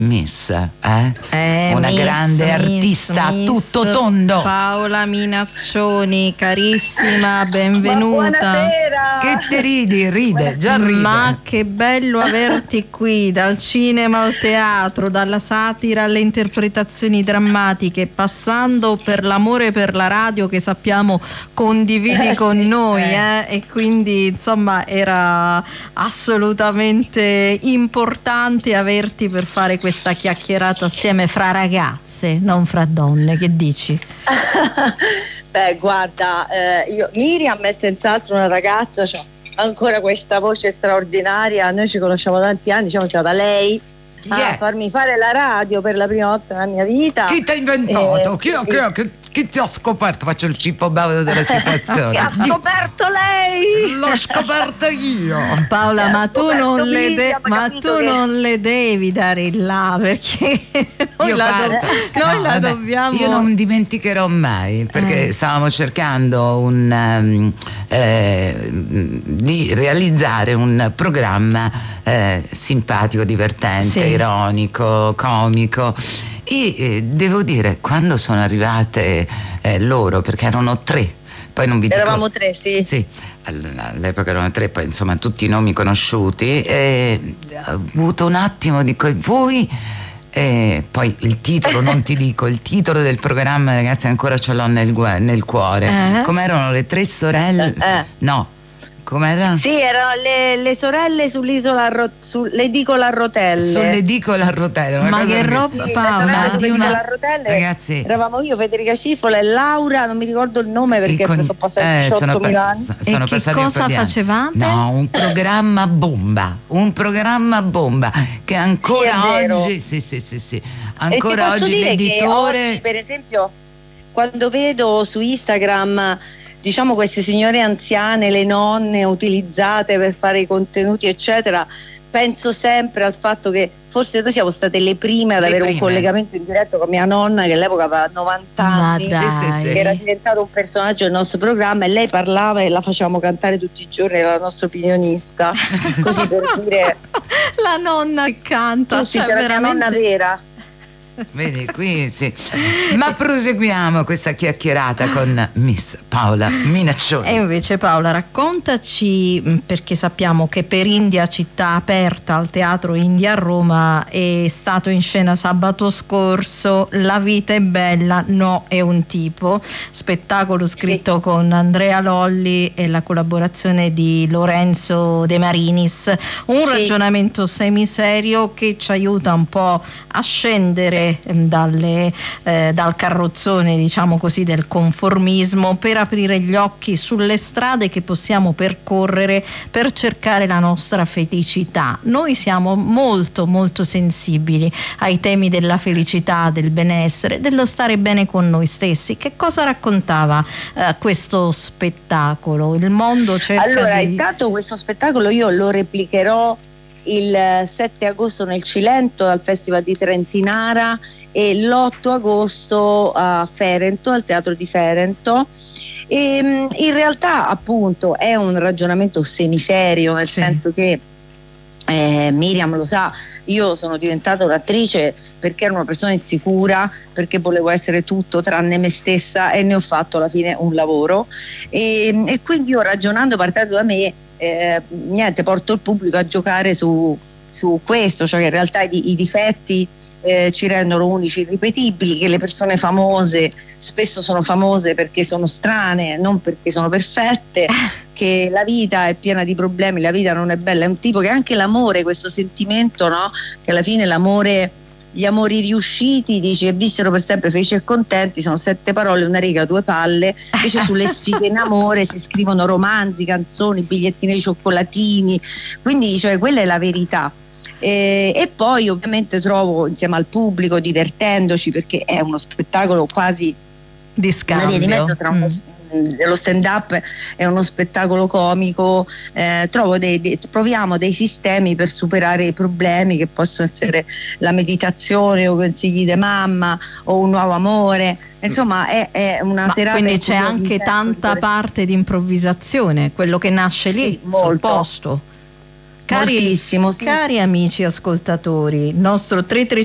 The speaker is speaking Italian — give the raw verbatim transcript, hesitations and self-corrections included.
Miss, eh? Eh, una miss, grande miss, artista a miss tutto tondo. Paola Minaccioni, carissima, benvenuta. Ma buonasera. Che te ridi, ride, già ride. Ma che bello averti qui, dal cinema al teatro, dalla satira alle interpretazioni drammatiche, passando per l'amore per la radio che sappiamo condividi eh, con sì, noi, eh. eh? E quindi insomma era assolutamente importante averti per fare questa chiacchierata assieme fra ragazze, non fra donne. Che dici? Beh, guarda, eh, io, Miriam è senz'altro una ragazza, cioè, ancora questa voce straordinaria. Noi ci conosciamo da tanti anni, diciamo, è stata lei Yeah. a farmi fare la radio per la prima volta nella mia vita. Chi ti ha inventato? Eh, chi, chi, chi, chi ti ha scoperto? Faccio il Pippo Baudo della situazione. Che ha scoperto lei! L'ho scoperto io. Paola, Eh, ma tu non le de- Miriam, ma capito tu che- non le devi dare il là, perché noi Io la, parto. do- noi No, la vabbè, dobbiamo. Io non dimenticherò mai, perché Eh. stavamo cercando un, um, eh, di realizzare un programma eh, simpatico, divertente, Sì. ironico, comico. E eh, devo dire, quando sono arrivate eh, loro, perché erano tre, poi non vi dico. Eravamo tre, sì. Sì, all'epoca erano tre, poi insomma tutti i nomi conosciuti, e ho avuto un attimo di co- voi, e poi il titolo, non ti dico, il titolo del programma, ragazzi, ancora ce l'ho nel, gu- nel cuore. Eh? Come erano le tre sorelle? Eh. No, com'era? Sì, erano le, le sorelle sull'isola a ro- sull'edicola a rotelle. Sull'edicola a rotelle. una Ma cosa che che- roba, Sì, Paola, le sorelle di sull'isola una- a rotelle. Ragazzi, Eravamo io, Federica Cifola e Laura, non mi ricordo il nome perché il con- sono passati eh, sono diciottomila pa- anni. so- E sono che passati un cosa po' di anni. facevate? No, un programma bomba, un programma bomba che ancora Sì, è vero. oggi, sì, sì, sì, sì, E ti ancora posso oggi dire che l'editore. oggi, per esempio, quando vedo su Instagram, diciamo, queste signore anziane, le nonne utilizzate per fare i contenuti eccetera, penso sempre al fatto che forse noi siamo state le prime ad Le avere prime. un collegamento in diretto con mia nonna, che all'epoca aveva novanta Ma anni, dai. Sì, sì, sì. che era diventato un personaggio del nostro programma, e lei parlava e la facevamo cantare tutti i giorni, era la nostra opinionista, così per dire. La nonna che canta, Sì, sì, cioè, c'era veramente... mia nonna vera. Vedi, qui sì. Ma proseguiamo questa chiacchierata con Miss Paola Minaccioni. E invece Paola, raccontaci, mh, perché sappiamo che per India Città Aperta al Teatro India a Roma è stato in scena sabato scorso La vita è bella, no è un tipo, spettacolo scritto Sì. con Andrea Lolli e la collaborazione di Lorenzo De Marinis, un Sì. ragionamento semiserio che ci aiuta un po' a scendere ehm, dalle, eh, dal carrozzone, diciamo così, del conformismo, per aprire gli occhi sulle strade che possiamo percorrere per cercare la nostra felicità. Noi siamo molto molto sensibili ai temi della felicità, del benessere, dello stare bene con noi stessi. Che cosa raccontava eh, questo spettacolo? Il mondo cerca Allora, di... intanto questo spettacolo io lo replicherò il sette agosto nel Cilento al Festival di Trentinara e l'otto agosto a Ferento, al Teatro di Ferento. E, in realtà appunto è un ragionamento semiserio, nel Sì. senso che eh, Miriam lo sa, io sono diventata un'attrice perché ero una persona insicura, perché volevo essere tutto tranne me stessa, e ne ho fatto alla fine un lavoro, e, e quindi io, ragionando, partendo da me, eh, niente, porto il pubblico a giocare su, su questo, cioè che in realtà i, i difetti eh, ci rendono unici, irripetibili, che le persone famose spesso sono famose perché sono strane, non perché sono perfette, che la vita è piena di problemi, la vita non è bella, è un tipo che anche l'amore, questo sentimento, no? Che alla fine l'amore, gli amori riusciti, dice, e vissero per sempre felici e contenti, sono sette parole, una riga, due palle. Invece sulle sfide in amore si scrivono romanzi, canzoni, bigliettini di cioccolatini, quindi cioè quella è la verità. E, e poi ovviamente trovo, insieme al pubblico, divertendoci, perché è uno spettacolo quasi di una scambio. via di mezzo tra uno, Mm. lo stand up è uno spettacolo comico, eh, trovo dei, dei, troviamo dei sistemi per superare i problemi, che possono essere la meditazione o consigli di mamma o un nuovo amore, insomma è, è una Ma serata quindi in c'è cui io mi anche sento tanta libera. parte di improvvisazione, quello che nasce lì Sì, sul molto. posto. Cari, Moltissimo, sì. cari amici ascoltatori, il nostro tre tre